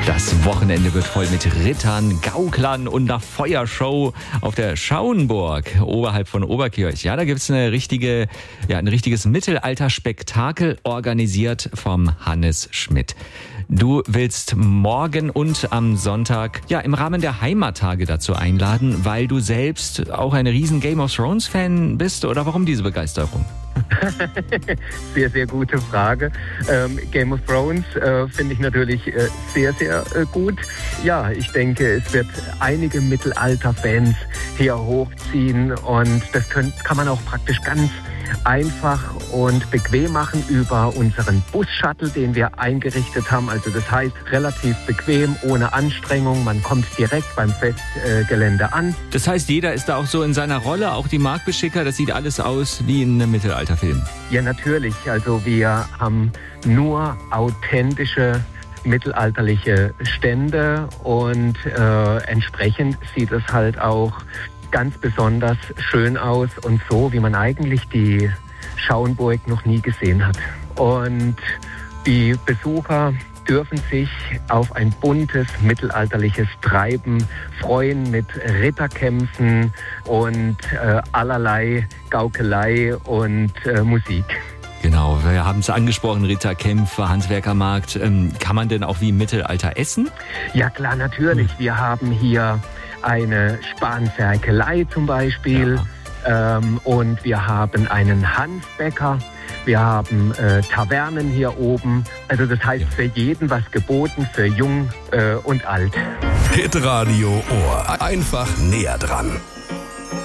Das Wochenende wird voll mit Rittern, Gauklern und einer Feuershow auf der Schauenburg oberhalb von Oberkirch. Ja, da gibt's ein richtiges Mittelalterspektakel, organisiert vom Hannes Schmidt. Du willst morgen und am Sonntag im Rahmen der Heimattage dazu einladen, weil du selbst auch ein riesen Game of Thrones Fan bist, oder warum diese Begeisterung? Sehr, sehr gute Frage. Game of Thrones finde ich natürlich sehr, sehr gut. Ja, ich denke, es wird einige Mittelalter-Fans hier hochziehen und das kann man auch praktisch ganz einfach und bequem machen über unseren Bus-Shuttle, den wir eingerichtet haben. Also das heißt, relativ bequem, ohne Anstrengung. Man kommt direkt beim Festgelände an. Das heißt, jeder ist da auch so in seiner Rolle, auch die Marktbeschicker, das sieht alles aus wie in einem Mittelalterfilm. Ja, natürlich. Also wir haben nur authentische mittelalterliche Stände und entsprechend sieht es halt auch ganz besonders schön aus und so, wie man eigentlich die Schauenburg noch nie gesehen hat. Und die Besucher dürfen sich auf ein buntes mittelalterliches Treiben freuen mit Ritterkämpfen und allerlei Gaukelei und Musik. Genau, wir haben es angesprochen, Ritterkämpfe, Handwerkermarkt. Kann man denn auch wie im Mittelalter essen? Ja klar, natürlich. Wir haben hier eine Spanferkelei zum Beispiel, und wir haben einen Hanfbäcker, wir haben Tavernen hier oben. Also das heißt für jeden was geboten, für jung und alt. Hitradio Ohr. Einfach näher dran.